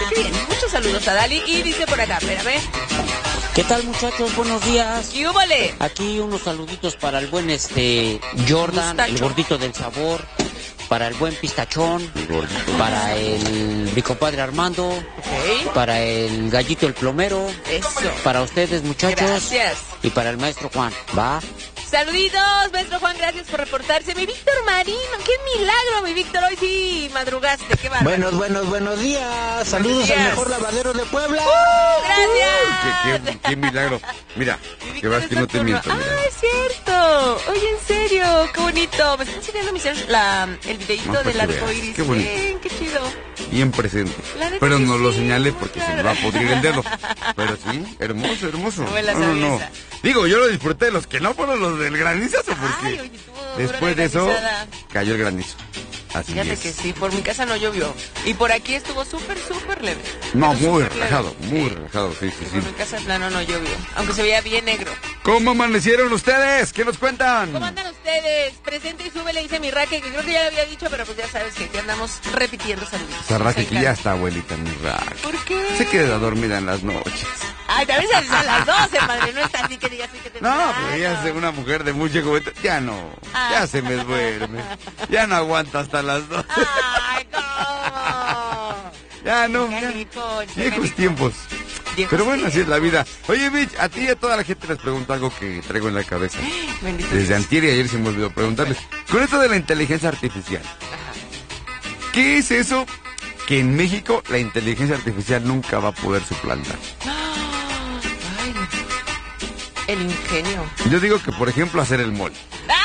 qué bien. Muchos saludos a Dali. Y dice por acá, espérame. ¿Qué tal, muchachos? Buenos días. ¿Qué húbole? Aquí unos saluditos para el buen Jordan, Pistacho. el gordito del sabor, para el buen Pistachón, para mi compadre Armando, Ok. para el gallito el plomero, Eso. para ustedes, muchachos, Gracias. y para el maestro Juan. ¿Va? Saluditos, maestro Juan, gracias por reportarse. Mi Víctor Marino, qué milagro, mi Víctor, hoy sí madrugaste, qué bárbaro. Buenos días. Saludos días. al mejor lavadero de Puebla. Gracias. Qué milagro. Mira, Mi que Víctor vas es que no te nocturno. miento. Mira. Ah, es cierto. Oye, en serio, qué bonito. Me están enseñando mis el videito No, para del que arco veas. iris. Qué bonito. Bien, qué chido. Bien presente. La neta Pero que no lo sí, señale muy porque claro. se me va a pudrir el dedo. Pero sí, hermoso, hermoso. No me la sabía esa. Digo, yo lo disfruté. Los que no fueron los del granizazo porque Ay, oye, estuvo dura después la de eso granizada. cayó el granizo. Así Fíjate es. que sí, por mi casa no llovió. Y por aquí estuvo súper leve. No, Pero muy súper relajado, leve. muy Sí. relajado, sí, sí, Por mi sí. casa de plano no llovió. Aunque se veía bien negro. ¿Cómo amanecieron ustedes? ¿Qué nos cuentan? ¿Cómo andan ustedes? Presente y sube, le dice mi Raque, que creo que ya lo había dicho, pero pues ya sabes que aquí andamos repitiendo saludos. Sarraque, Nos que ya encanta. está abuelita, mi Raque. ¿Por qué? Se queda dormida en las noches. Ay, también se a las 12, madre. No está así que digas así que te No, pero ella es una mujer de mucha juventud. Ya no, ya se me duerme. Ya no aguanta hasta las 2. Ay, ¿cómo? Ya no, Qué ya. rico, Viejos tiempos. Viejos Pero bueno, así es la tiempos. vida. Oye, Mitch, a ti y a toda la gente les pregunto algo que traigo en la cabeza. Bendito Desde Dios. antier y ayer se me olvidó preguntarles. Con esto de la inteligencia artificial, ¿qué es eso que en México la inteligencia artificial nunca va a poder suplantar? Ay, el ingenio. Yo digo que, por ejemplo, hacer el mole.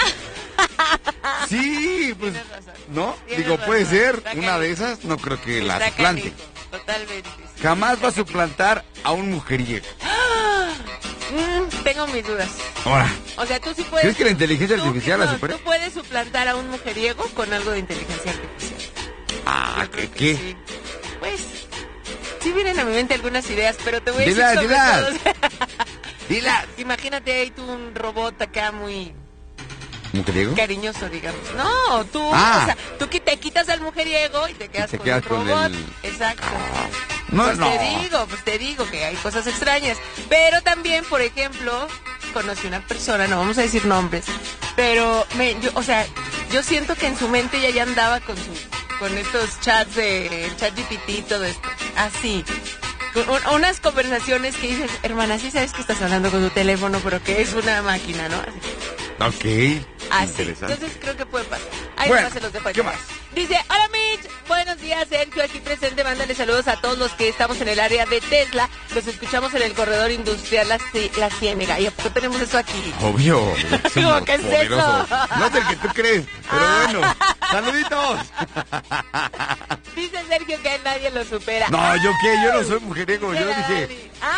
Sí, pues, Tienes razón. ¿no? Tienes Digo, puede razón. ser Está una canijo. de esas, no creo que la Está suplante. canijo, totalmente. sí. Jamás va a suplantar a un mujeriego. Tengo mis dudas. Ahora, O sea, tú sí puedes... ¿crees que la inteligencia tú- artificial la no, supera? Tú puedes suplantar a un mujeriego con algo de inteligencia artificial. Ah, Yo creo que ¿qué? sí. Pues, sí vienen a mi mente algunas ideas, pero te voy a Dilas, decir sobre dilas. todos. Dilas. Imagínate ahí tú un robot acá muy ¿Mujeriego? cariñoso, digamos. No, tú, Ah. o sea, tú te quitas al mujeriego y te quedas, te con, quedas un con robot. el- Exacto. No, Pues no. te digo que hay cosas extrañas. Pero también, por ejemplo, conocí una persona, no vamos a decir nombres, pero yo siento que en su mente ella ya andaba con estos chats de ChatGPT y todo esto. Así. Unas conversaciones que dices, hermana, sí sabes que estás hablando con tu teléfono, pero que es una máquina, ¿no? Así. Ok. Así. Interesante. Entonces creo que puede pasar. Ahí Bueno, nomás se los dejo ahí. ¿qué más? Dice, hola Mitch, buenos días Sergio, aquí presente, mándale saludos a todos los que estamos en el área de Tesla, los escuchamos en el corredor industrial La Ciénega. ¿Y a poco tenemos eso aquí? Obvio. somos ¿Qué es poderosos. eso? No es el que tú crees, pero bueno. ¡Saluditos! Dice Sergio que a nadie lo supera. No, ¿yo qué? Yo no soy mujeriego. Yo Dice dije... Dani. Ah,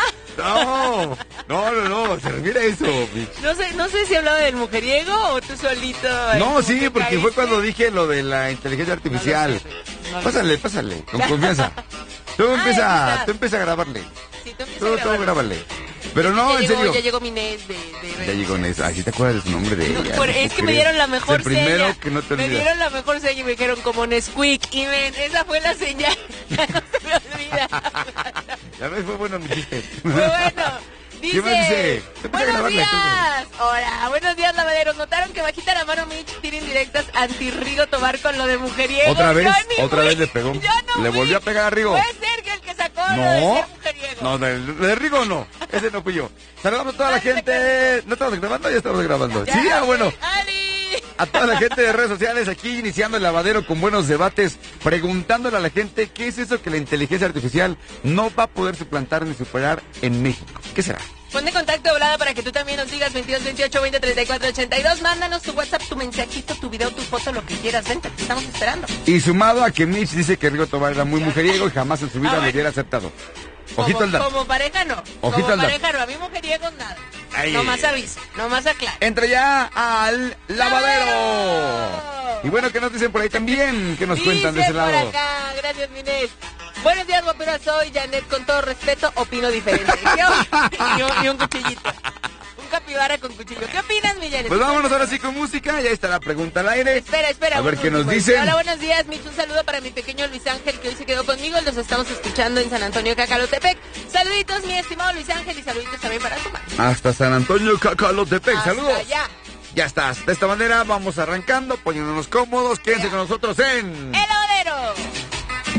No. Se refiere a eso, bitch. no sé si hablaba del mujeriego o tú solito. ahí No, como sí, que porque fue caíste. cuando dije lo de la inteligencia artificial. No lo sé. Pásale, con confianza. Tú está. empieza a grabarle. Sí, tú empiezas Tú a grabar. grábale. Pero no, Ya en llegó, serio. Ya llegó mi NES de Ya llegó Ness. Ay, ¿sí te acuerdas de su nombre de No, ella? por- No es que puedo me dieron la creer. mejor Es el primero seña. que no te Me olvidas. dieron la mejor seña y me dijeron como Nesquik. Y esa fue la señal. Ya no se me olvida. Ya ves, fue bueno mi chiste. Muy bueno. ¿Qué más dice? Te puede Buenos grabarle días. Hola, buenos días, lavaderos. ¿Notaron que bajita la mano Mitch tira indirectas anti-Rigo Tobar con lo de mujeriego? ¿Otra vez? Yo ni ¿Otra fui. vez le pegó? Yo no ¿Le fui. volvió a pegar a Rigo? Fue Sergio el que sacó lo de No, ser mujeriego. no, de Rigo no. Ese no fui yo. Saludamos a toda la gente. ¿No estamos grabando? Ya estamos grabando. Ya, Sí, bueno. Ali. A toda la gente de redes sociales, aquí iniciando el lavadero con buenos debates, preguntándole a la gente qué es eso que la inteligencia artificial no va a poder suplantar ni superar en México. ¿Qué será? Ponte contacto volada para que tú también nos digas 22 28 20 34 82. Mándanos tu WhatsApp, tu mensajito, tu video, tu foto, lo que quieras. Vente, te estamos esperando. Y sumado a que Mitch dice que Rigo Tobar era muy mujeriego y jamás en su vida le hubiera aceptado. Ojito al dato. Como pareja no. Ojito como al dato. pareja no. A mí mujeriegos nada. Ay, No ay, más ay. aviso, no más aclaro. Entra ya al lavadero. ¡Lavadero! Y bueno, ¿qué nos dicen por ahí también? ¿Qué nos cuentan de Dice ese por lado? acá, gracias Inés. Buenos días, guapera, soy Janet, con todo respeto, opino diferente. Y un cuchillito. Un capibara con cuchillo. ¿Qué opinas, Miguel? Pues vámonos ahora sí con música, ya está la pregunta al aire. Espera. A ver qué nos dicen. Hola, buenos días, Mitch. Un saludo para mi pequeño Luis Ángel, que hoy se quedó conmigo. Los estamos escuchando en San Antonio, Cacalotepec. Saluditos, mi estimado Luis Ángel, y saluditos también para su madre. Hasta San Antonio, Cacalotepec. Saludos. Allá. Ya estás. De esta manera vamos arrancando, poniéndonos cómodos. Quédense con nosotros en... ¡El